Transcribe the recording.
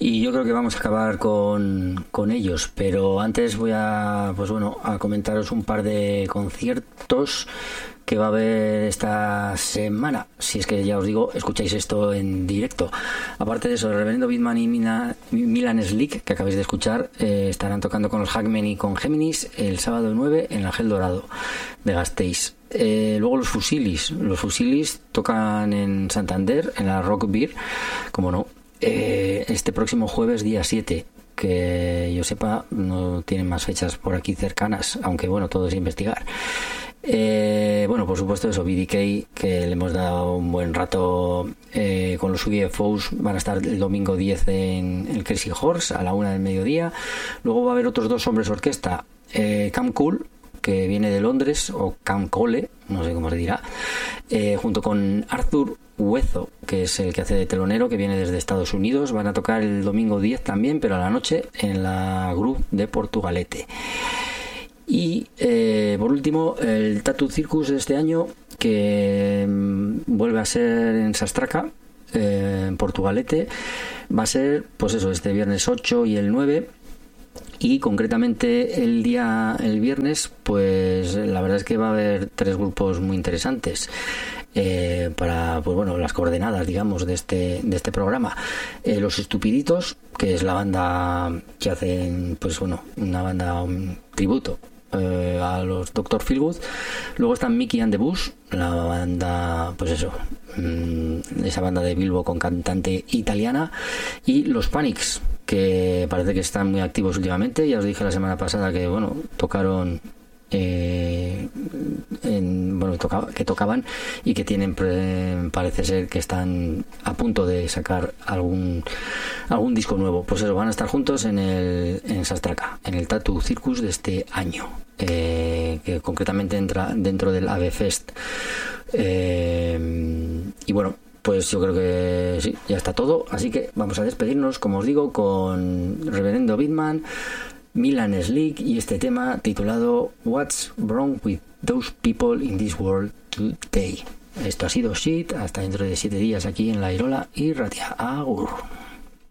Y yo creo que vamos a acabar con ellos, pero antes voy a comentaros un par de conciertos que va a haber esta semana, si es que ya os digo, escucháis esto en directo. Aparte de eso, el Reverendo Bitman y Milan Slick, que acabáis de escuchar, estarán tocando con los Hackmen y con Géminis el sábado 9 en el Ángel Dorado de Gasteiz. Luego los Fusilis tocan en Santander, en la Rock Beer, como no, este próximo jueves día 7, que yo sepa no tienen más fechas por aquí cercanas, aunque bueno, todo es investigar. Por supuesto eso, BDK, que le hemos dado un buen rato con los UFOs. Van a estar el domingo 10 en el Crazy Horse a la 1 del mediodía. Luego va a haber otros dos hombres orquesta, Cam Cool, que viene de Londres, o Cam Cole, no sé cómo se dirá, junto con Arthur Huezo, que es el que hace de telonero, que viene desde Estados Unidos. Van a tocar el domingo 10 también, pero a la noche en la Groove de Portugalete. Y por último, el Tattoo Circus de este año, que vuelve a ser en Sastraca, en Portugalete. Va a ser, pues eso, este viernes 8 y el 9. Y concretamente el viernes, pues la verdad es que va a haber 3 grupos muy interesantes para, pues bueno, las coordenadas, digamos, de este programa. Los Estupiditos, que es la banda que hacen, pues bueno, una banda, un tributo a los Dr. Feelgood. Luego están Mickey and the Bush, la banda, pues eso, esa banda de Bilbo con cantante italiana. Y los Panics, que parece que están muy activos últimamente. Ya os dije la semana pasada que bueno, tocaron que tocaban y que tienen, parece ser que están a punto de sacar algún disco nuevo. Pues eso, van a estar juntos en Sastraca, en el Tattoo Circus de este año, que concretamente entra dentro del Ave Fest. Y bueno, pues yo creo que sí, ya está todo, así que vamos a despedirnos, como os digo, con Reverendo Bitman, Milan Slick y este tema titulado What's Wrong with Those People in This World Today. Esto ha sido Shit, hasta dentro de 7 días aquí en La Irola y Ratia. Agur.